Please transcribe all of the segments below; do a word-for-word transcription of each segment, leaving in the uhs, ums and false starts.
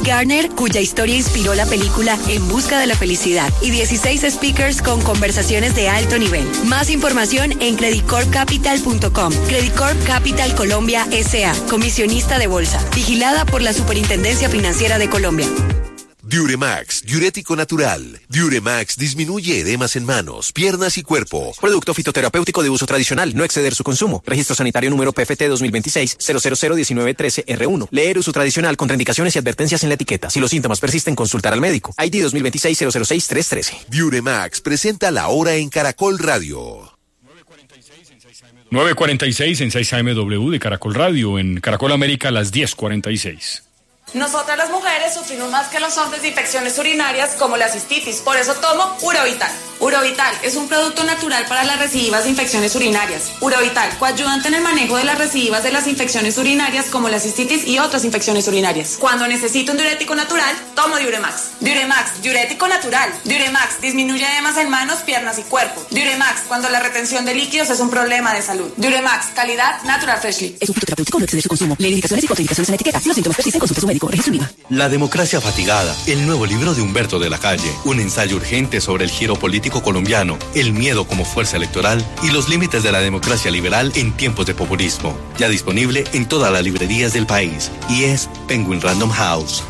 Garner, cuya historia inspiró la película En busca de la felicidad, y dieciséis speakers con conversaciones de alto nivel. Más información en credit corp capital punto com. Credit Corp Capital Colombia S A, comisionista de bolsa, vigilada por la Superintendencia Financiera de Colombia. Diuremax, diurético natural. Diuremax disminuye edemas en manos, piernas y cuerpo. Producto fitoterapéutico de uso tradicional, no exceder su consumo. Registro sanitario número P F T dos mil veintiséis cero cero cero diecinueve trece R uno. Leer uso tradicional, contraindicaciones y advertencias en la etiqueta. Si los síntomas persisten, consultar al médico. I D dos mil veintiséis cero cero seis tres trece. Diuremax presenta La Hora en Caracol Radio. nueve cuarenta y seis en seis A M W de Caracol Radio, en Caracol América a las diez cuarenta y seis. Nosotras las mujeres sufrimos más que los hombres de infecciones urinarias como la cistitis, por eso tomo Urovital. Urovital es un producto natural para las recidivas de infecciones urinarias. Urovital, coayudante en el manejo de las recidivas de las infecciones urinarias como la cistitis y otras infecciones urinarias. Cuando necesito un diurético natural, tomo Diuremax. Diuremax, diurético natural. Diuremax, disminuye edemas en manos, piernas y cuerpo. Diuremax, cuando la retención de líquidos es un problema de salud. Diuremax, calidad Natural Freshly. Es un fitoterapéutico, no exceder su consumo. Lee indicaciones y contraindicaciones en la etiqueta. Si los síntomas persisten, consulte a su médico. La democracia fatigada, el nuevo libro de Humberto de la Calle, un ensayo urgente sobre el giro político colombiano, el miedo como fuerza electoral y los límites de la democracia liberal en tiempos de populismo. Ya disponible en todas las librerías del país y es Penguin Random House.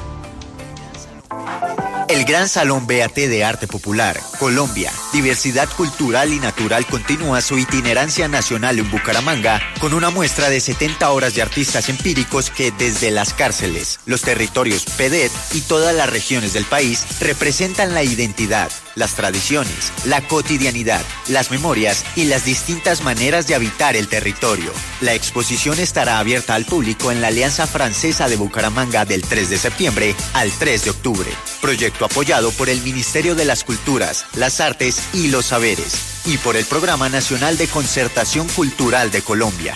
El Gran Salón B A T de Arte Popular, Colombia, Diversidad Cultural y Natural continúa su itinerancia nacional en Bucaramanga con una muestra de setenta horas de artistas empíricos que desde las cárceles, los territorios P E D E T y todas las regiones del país representan la identidad, las tradiciones, la cotidianidad, las memorias y las distintas maneras de habitar el territorio. La exposición estará abierta al público en la Alianza Francesa de Bucaramanga del tres de septiembre al tres de octubre. Proyecto apoyado por el Ministerio de las Culturas, las Artes y los Saberes y por el Programa Nacional de Concertación Cultural de Colombia.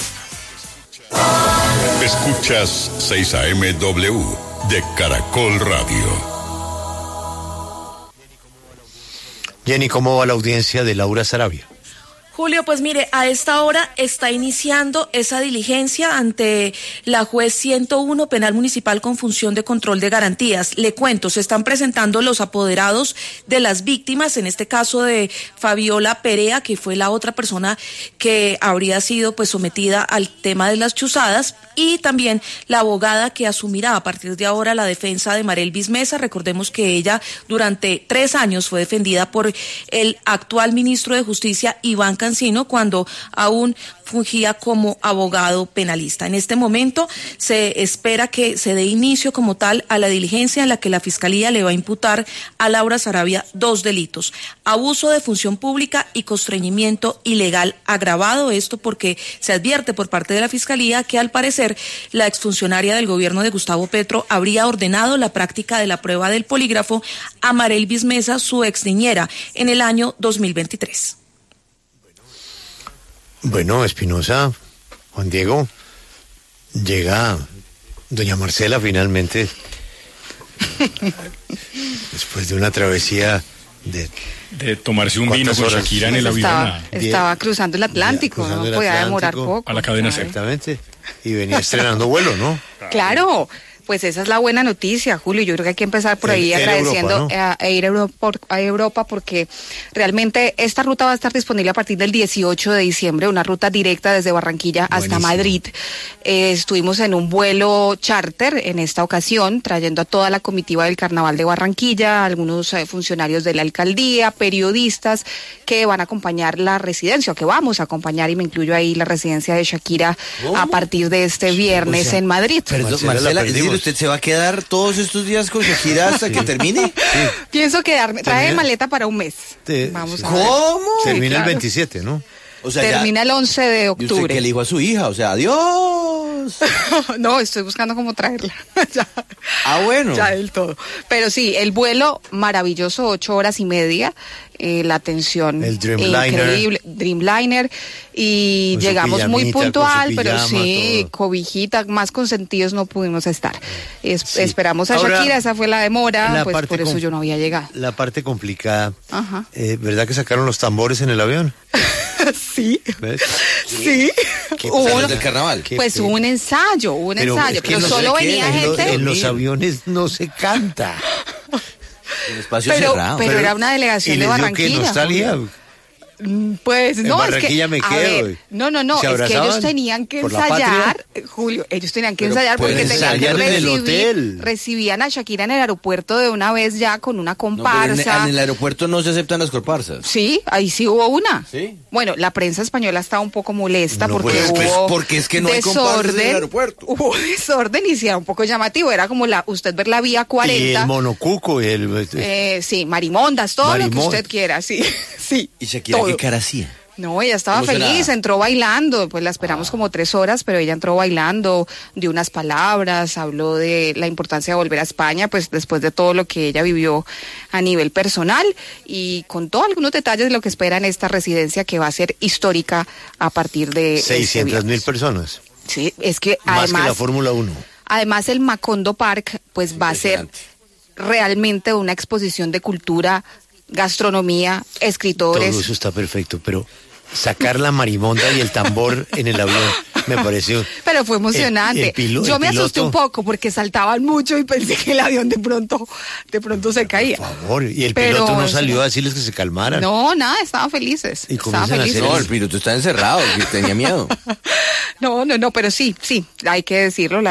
Escuchas seis A M W de Caracol Radio. Jenny, ¿cómo va la audiencia de Laura Sarabia? Julio, pues mire, a esta hora está iniciando esa diligencia ante la juez ciento uno Penal Municipal con función de control de garantías. Le cuento, se están presentando los apoderados de las víctimas, en este caso de Fabiola Perea, que fue la otra persona que habría sido pues sometida al tema de las chuzadas, y también la abogada que asumirá a partir de ahora la defensa de Marelvis Mesa. Recordemos que ella durante tres años fue defendida por el actual ministro de Justicia, Iván Cancino, cuando aún fungía como abogado penalista. En este momento se espera que se dé inicio como tal a la diligencia en la que la Fiscalía le va a imputar a Laura Sarabia dos delitos: abuso de función pública y constreñimiento ilegal agravado. Esto porque se advierte por parte de la Fiscalía que al parecer la exfuncionaria del gobierno de Gustavo Petro habría ordenado la práctica de la prueba del polígrafo a Marelvis Mesa, su exniñera, en el año dos mil veintitrés. Bueno, Espinosa, Juan Diego, llega doña Marcela finalmente, después de una travesía de... De tomarse un vino con Shakira en el avión. Estaba, estaba cruzando el Atlántico, cruzando no el podía Atlántico, demorar poco. A la cadena C. Exactamente, y venía estrenando vuelo, ¿no? Claro. Pues esa es la buena noticia, Julio. Yo creo que hay que empezar por ahí el, el agradeciendo Europa, ¿no? a, a ir a Europa, a Europa, porque realmente esta ruta va a estar disponible a partir del dieciocho de diciembre, una ruta directa desde Barranquilla hasta Buenísimo. Madrid. Eh, estuvimos en un vuelo charter en esta ocasión, trayendo a toda la comitiva del Carnaval de Barranquilla, algunos eh, funcionarios de la alcaldía, periodistas que van a acompañar la residencia, o que vamos a acompañar, y me incluyo ahí, la residencia de Shakira ¿Cómo? a partir de este viernes O sea, en Madrid. Perdón, Marcela, Marcela, la es decir, perdimos. ¿usted se va a quedar todos estos días con Shakira hasta que termine? Sí. Pienso quedarme, trae Termina- maleta para un mes. Te- Vamos sí. a ver. ¿Cómo? Termina claro. el veintisiete, ¿no? O sea, Termina ya, el once de ¿y usted octubre. qué le dijo a su hija? O sea, adiós. No, estoy buscando cómo traerla. ya, Ah, bueno. ya del todo. Pero sí, el vuelo maravilloso, ocho horas y media. Eh, la atención El Dreamliner. increíble, Dreamliner, y Con su llegamos muy pijamita, puntual, con su pero pijama, sí, todo. cobijita, más consentidos no pudimos estar. Es- Sí. Esperamos a Ahora, Shakira, esa fue la demora, la pues parte por eso com- yo no había llegado. La parte complicada, Ajá. eh, ¿verdad que sacaron los tambores en el avión? Sí, ¿Ves? sí. ¿Qué Hubo pasa uno- del carnaval? Pues hubo un ensayo, hubo un Pero ensayo, es que pero no sé solo qué, venía en lo- gente. En los aviones no se canta. En espacio Pero, cerrado. pero era una delegación ¿Y de les dio qué Barranquilla. nostalgia? Pues En no, es que Barranquilla me a quedo. ver, no, no, no, ¿Se es que ellos abrazaban tenían que por la ensayar, Julio, ellos tenían que Pero ensayar porque pueden tenían que ensayar en el recibir, hotel. recibían a Shakira en el aeropuerto de una vez ya con una No, pero en, comparsa. en el aeropuerto no se aceptan las comparsas. Sí, ahí sí hubo una. ¿Sí? Bueno, la prensa española estaba un poco molesta No, porque pues, hubo pues, porque es que no hay comparsas en el desorden. aeropuerto. Hubo desorden y sí era un poco llamativo. Era como la usted ver la vía Y el cuarenta. monocuco, y el... Eh, sí, marimondas, todo lo Marimón. que usted quiera, sí, sí. ¿Y Shakira todo. qué cara hacía? No, ella estaba Emocionada. feliz, entró bailando, pues la esperamos como tres horas, pero ella entró bailando, dio unas palabras, habló de la importancia de volver a España, pues después de todo lo que ella vivió a nivel personal y contó algunos detalles de lo que espera en esta residencia que va a ser histórica a partir de este seiscientas mil viernes. personas. Sí, es que Más además, que la Fórmula uno. además el Macondo Park pues va a ser realmente una exposición de cultura, gastronomía, escritores. Todo eso está perfecto, pero sacar la marimonda y el tambor en el avión me pareció... Pero fue emocionante. El- el pilo- Yo el me asusté piloto- un poco porque saltaban mucho y pensé que el avión de pronto, de pronto se caía. Por favor, y el Pero piloto no eso salió no- a decirles que se calmaran. No, nada, estaban felices. Y Estaban comienzan a felices. hacer No, el piloto está encerrado, que tenía miedo. No, no, no, pero sí, sí, hay que decirlo. La